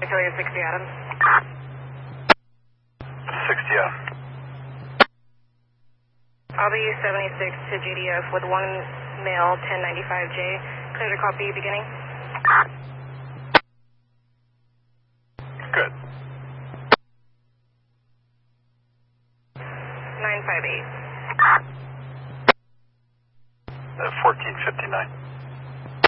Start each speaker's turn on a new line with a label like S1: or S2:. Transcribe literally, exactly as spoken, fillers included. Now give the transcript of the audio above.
S1: Victoria sixty Adams.
S2: sixty Adams.
S1: I'll be seventy-six to G D F with one male ten ninety-five J. Clear to copy beginning.
S2: Good.
S1: nine five eight.
S2: Uh, fourteen fifty-nine.